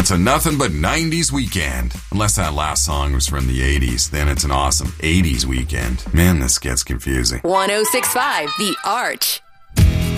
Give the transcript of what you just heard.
It's a nothing but 90s weekend. Unless that last song was from the 80s, then it's an awesome 80s weekend. Man, this gets confusing. 1065 The Arch.